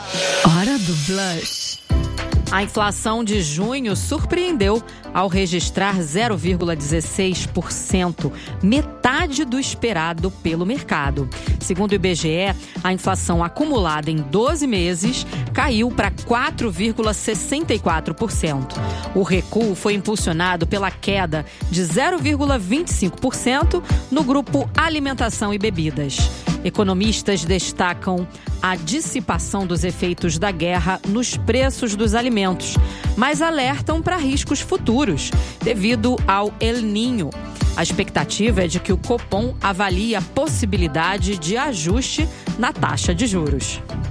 Hora do Blush. A inflação de junho surpreendeu ao registrar 0,16%, metade do esperado pelo mercado. Segundo o IBGE, a inflação acumulada em 12 meses caiu para 4,64%. O recuo foi impulsionado pela queda de 0,25% no grupo alimentação e bebidas. Economistas destacam a dissipação dos efeitos da guerra nos preços dos alimentos, mas alertam para riscos futuros devido ao El Niño. A expectativa é de que o Copom avalie a possibilidade de ajuste na taxa de juros.